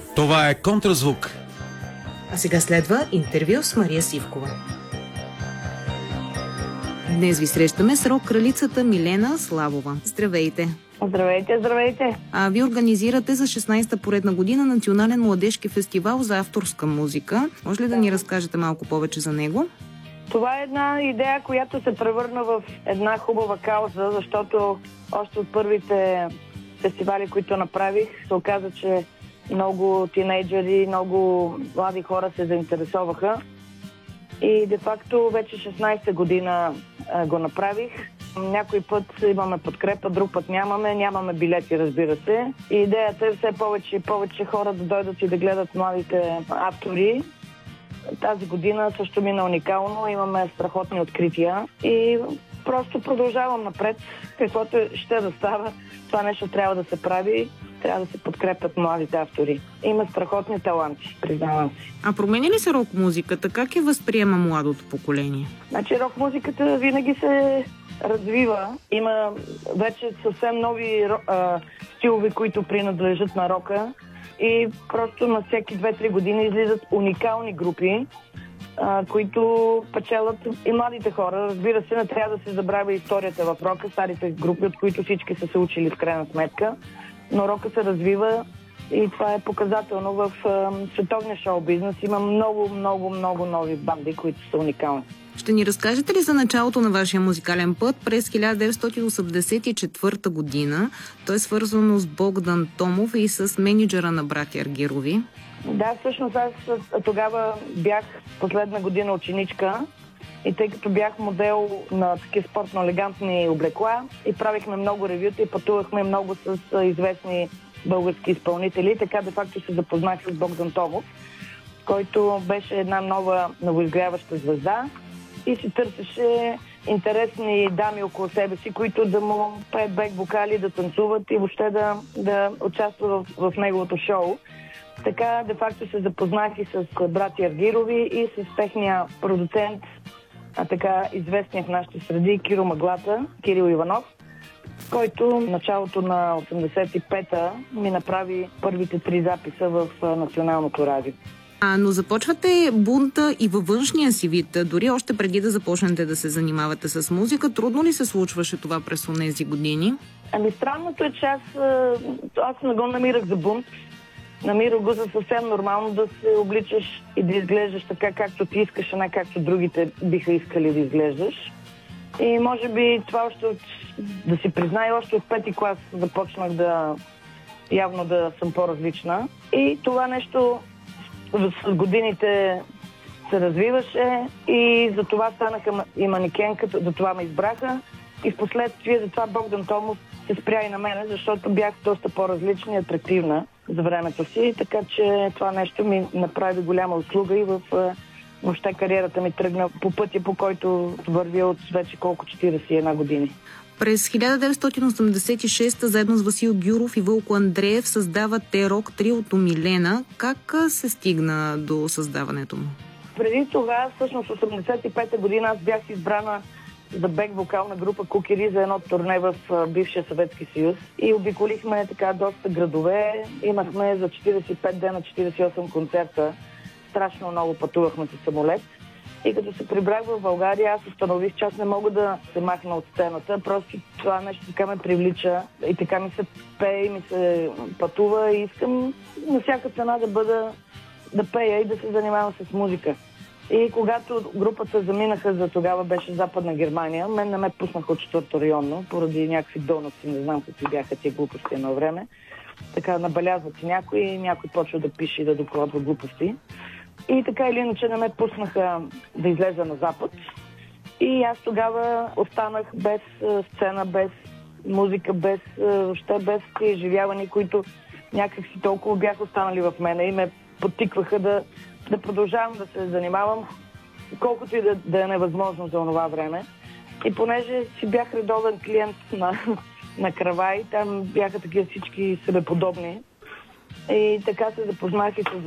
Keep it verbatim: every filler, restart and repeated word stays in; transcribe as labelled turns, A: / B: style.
A: Това е Контразвук.
B: А сега следва интервю с Мария Сивкова. Днес ви срещаме с рок-кралицата Милена Славова. Здравейте!
C: Здравейте, здравейте!
B: А вие организирате за шестнадесета поредна година Национален младежки фестивал за авторска музика. Може ли да ни разкажете малко повече за него?
C: Това е една идея, която се превърна в една хубава кауза, защото още от първите фестивали, които направих, се оказа, че много тинейджери, много млади хора се заинтересоваха. И де-факто вече шестнадесета година а, го направих. Някой път имаме подкрепа, друг път нямаме. Нямаме билети, разбира се. И идеята е все повече и повече хора да дойдат и да гледат младите автори. Тази година също мина уникално. Имаме страхотни открития. И просто продължавам напред. Каквото ще да става, това нещо трябва да се прави. Трябва да се подкрепят младите автори. Има страхотни таланти, признавам си.
B: А променя ли се рок-музиката? Как я възприема младото поколение?
C: Значи рок-музиката винаги се развива. Има вече съвсем нови а, стилови, които принадлежат на рока. И просто на всеки две-три години излизат уникални групи, а, които печелят и младите хора. Разбира се, не трябва да се забравя историята в рока, старите групи, от които всички са се учили в крайна сметка. Но рока се развива и това е показателно в а, световния шоу-бизнес. Има много, много, много нови банди, които са уникални.
B: Ще ни разкажете ли за началото на вашия музикален път през хиляда деветстотин осемдесет и четвърта година? То е свързано с Богдан Томов и с мениджъра на братя Аргирови.
C: Да, всъщност аз тогава бях последна година ученичка и тъй като бях модел на такива спортно-елегантни облекла и правихме много ревюта и пътувахме много с известни български изпълнители, така де факто се запознах с Богдан Томов, който беше една нова новоизгряваща звезда и си търсеше интересни дами около себе си, които да му пеят бек вокали, да танцуват и въобще да, да участват в, в неговото шоу. Така де-факто се запознах и с братя Аргирови и с техния продуцент, а така известния в нашите среди Киро Маглата, Кирил Иванов, който в началото на осемдесет и пета ми направи първите три записа в Националното радио.
B: А, но започвате бунта и във външния си вид. Дори още преди да започнете да се занимавате с музика, трудно ли се случваше това през онези години?
C: Ами странното е, че аз, аз не го намирах за бунт. Намирах го за съвсем нормално да се обличаш и да изглеждаш така, както ти искаш, а не както другите биха искали да изглеждаш. И може би това още от, да си призная, още от пети клас започнах да явно да съм по-различна. И това нещо с годините се развиваше и за това станаха и манекенка, за това ме избраха. И в последствие за това Богдан Томов се спря и на мене, защото бях доста по-различна и атрактивна за времето си, така че това нещо ми направи голяма услуга и в въобще кариерата ми тръгна по пътя, по който вървя от вече колко четиридесет и една години.
B: През хиляда деветстотин осемдесет и шеста заедно с Васил Гюров и Вълко Андреев създавате рок триото Милена. Как се стигна до създаването му?
C: Преди това, всъщност осемдесет и пета година, аз бях избрана за бек вокална група Кукери за едно турне в бившия Съветски съюз и обиколихме така доста градове. Имахме за четиридесет и пет дена четиридесет и осем концерта. Страшно много пътувахме с самолет. И като се прибрах в България, аз установих, че аз не мога да се махна от сцената. Просто това нещо така ме привлича и така ми се пее и ми се пътува и искам на всяка цена да бъда, да пея и да се занимавам с музика. И когато групата заминаха, за тогава беше Западна Германия, мен не ме пуснаха от четвърто районно, поради някакви донъци, не знам какви бяха тия глупости едно време. Така набелязват си някой и някой почва да пише и да докладва глупости. И така или иначе не ме пуснаха да излеза на Запад. И аз тогава останах без сцена, без музика, без въобще без тези изживявания, които някакси толкова бяха останали в мене и ме подтикваха да, да продължавам да се занимавам, колкото и да, да е невъзможно за това време. И понеже си бях редовен клиент на, на Кравай, там бяха такива всички себеподобни. И така се запознах и с